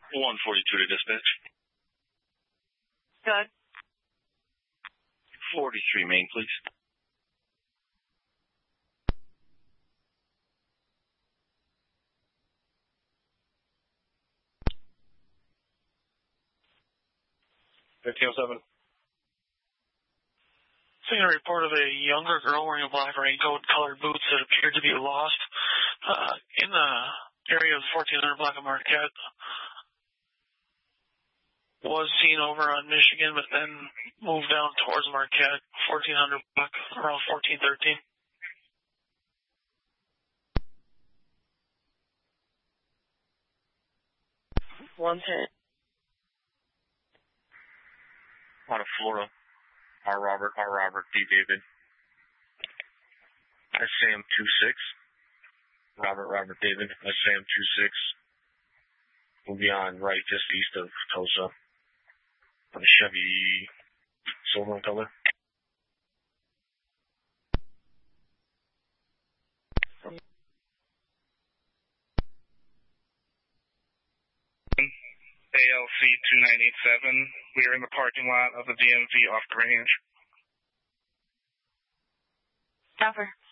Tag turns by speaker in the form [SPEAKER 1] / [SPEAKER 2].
[SPEAKER 1] 142 to dispatch.
[SPEAKER 2] Good.
[SPEAKER 1] 43 main, please.
[SPEAKER 3] Seeing a report of a younger girl wearing a black raincoat, colored boots that appeared to be lost in the area of 1400 block of Marquette. Was seen over on Michigan, but then moved down towards Marquette, 1400 block, around 1413.
[SPEAKER 2] One hit.
[SPEAKER 1] Out of Florida. R. Robert, D. David. SAM 26. Robert, David. SAM 26. We'll be on right just east of Tulsa. On a Chevy silver in color.
[SPEAKER 4] ALC 2987. We are in the parking lot of the DMV off Grange.
[SPEAKER 2] Stopper.